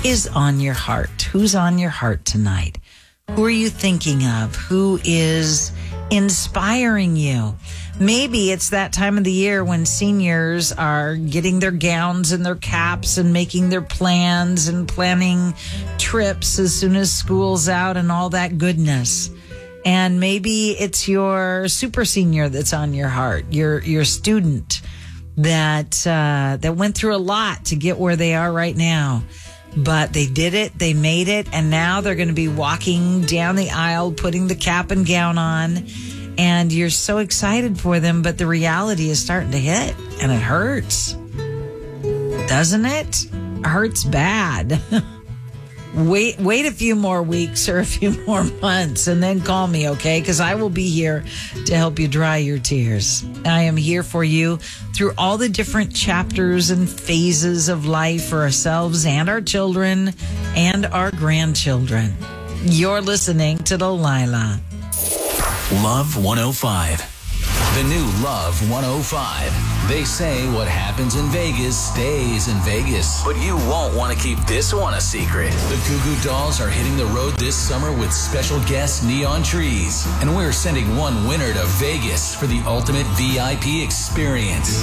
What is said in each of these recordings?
is on your heart? Who's on your heart tonight? Who are you thinking of? Who is inspiring you? Maybe it's that time of the year when seniors are getting their gowns and their caps and making their plans and planning trips as soon as school's out and all that goodness. And maybe it's your super senior that's on your heart, your student that went through a lot to get where they are right now. But they did it, they made it, and now they're going to be walking down the aisle, putting the cap and gown on, and you're so excited for them, but the reality is starting to hit, and it hurts. Doesn't it? It hurts bad. Wait a few more weeks or a few more months and then call me, okay? Because I will be here to help you dry your tears. I am here for you through all the different chapters and phases of life for ourselves and our children and our grandchildren. You're listening to Delilah. Love 105. The new Love 105. They say what happens in Vegas stays in Vegas. But you won't want to keep this one a secret. The Goo Goo Dolls are hitting the road this summer with special guest Neon Trees. And we're sending one winner to Vegas for the ultimate VIP experience.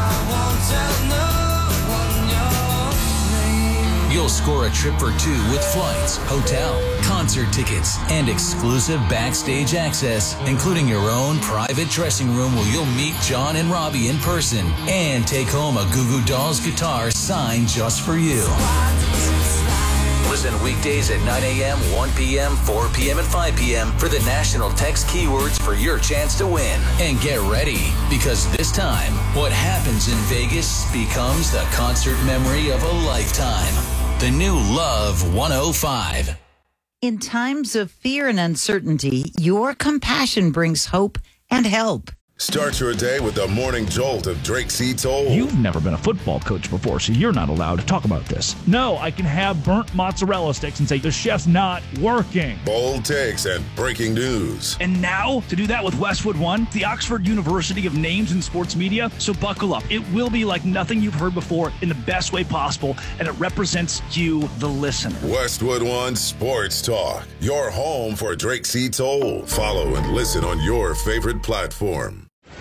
You'll score a trip for two with flights, hotel, concert tickets, and exclusive backstage access, including your own private dressing room where you'll meet John and Robbie in person and take home a Goo Goo Dolls guitar signed just for you. Listen weekdays at 9 a.m., 1 p.m., 4 p.m., and 5 p.m. for the national text keywords for your chance to win. And get ready, because this time, what happens in Vegas becomes the concert memory of a lifetime. The new Love 105. In times of fear and uncertainty, your compassion brings hope and help. Start your day with the morning jolt of Drake C. Toll. You've never been a football coach before, so you're not allowed to talk about this. No, I can have burnt mozzarella sticks and say the chef's not working. Bold takes and breaking news. And now, to do that with Westwood One, the Oxford University of Names in Sports Media. So buckle up. It will be like nothing you've heard before in the best way possible, and it represents you, the listener. Westwood One Sports Talk, your home for Drake C. Toll. Follow and listen on your favorite platform.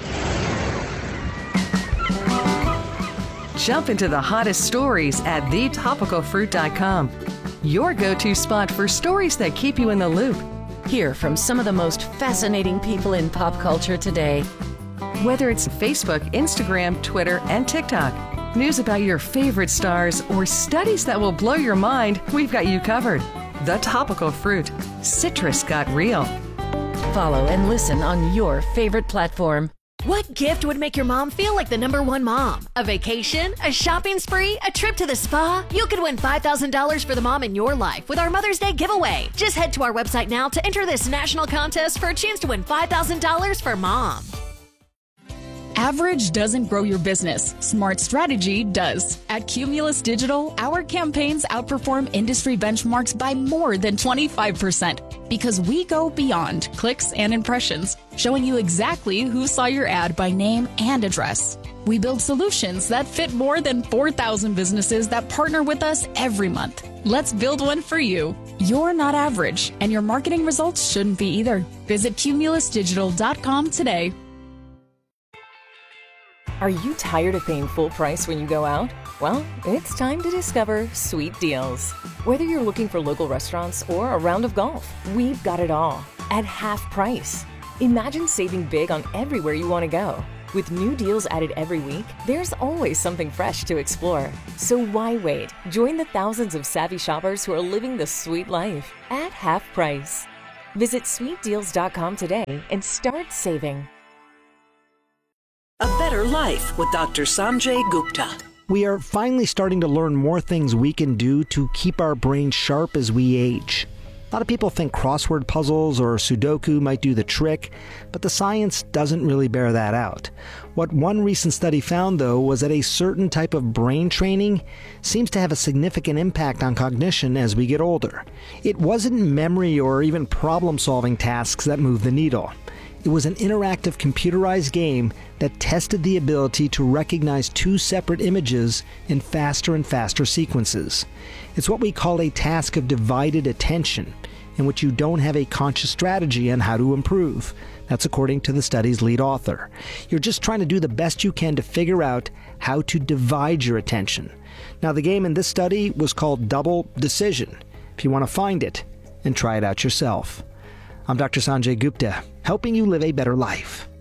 Jump into the hottest stories at thetopicalfruit.com. Your go-to spot for stories that keep you in the loop. Hear from some of the most fascinating people in pop culture today. Whether it's Facebook, Instagram, Twitter, and TikTok, news about your favorite stars, or studies that will blow your mind, we've got you covered. The Topical Fruit. Citrus got real. Follow and listen on your favorite platform. What gift would make your mom feel like the #1 mom? A vacation? A shopping spree? A trip to the spa? You could win $5,000 for the mom in your life with our Mother's Day giveaway. Just head to our website now to enter this national contest for a chance to win $5,000 for mom. Average doesn't grow your business. Smart strategy does. At Cumulus Digital, our campaigns outperform industry benchmarks by more than 25% because we go beyond clicks and impressions, showing you exactly who saw your ad by name and address. We build solutions that fit more than 4,000 businesses that partner with us every month. Let's build one for you. You're not average, and your marketing results shouldn't be either. Visit cumulusdigital.com today. Are you tired of paying full price when you go out? Well, it's time to discover Sweet Deals. Whether you're looking for local restaurants or a round of golf, we've got it all at half price. Imagine saving big on everywhere you want to go. With new deals added every week, there's always something fresh to explore. So why wait? Join the thousands of savvy shoppers who are living the sweet life at half price. Visit sweetdeals.com today and start saving. A Better Life with Dr. Sanjay Gupta. We are finally starting to learn more things we can do to keep our brains sharp as we age. A lot of people think crossword puzzles or Sudoku might do the trick, but the science doesn't really bear that out. What one recent study found, though, was that a certain type of brain training seems to have a significant impact on cognition as we get older. It wasn't memory or even problem-solving tasks that move the needle. It was an interactive computerized game that tested the ability to recognize two separate images in faster and faster sequences. It's what we call a task of divided attention, in which you don't have a conscious strategy on how to improve. That's according to the study's lead author. You're just trying to do the best you can to figure out how to divide your attention. Now, the game in this study was called Double Decision. If you want to find it and try it out yourself. I'm Dr. Sanjay Gupta, helping you live a better life.